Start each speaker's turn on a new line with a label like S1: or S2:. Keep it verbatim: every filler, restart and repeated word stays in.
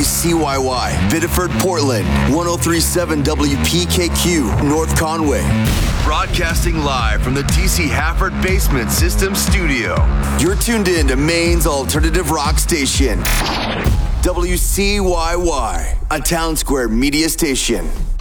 S1: C Y Y, Biddeford, Portland, one oh three point seven W P K Q, North Conway. Broadcasting live from the T C Hafford Basement System Studio. You're tuned in to Maine's alternative rock station, W C Y Y, a Town Square media station.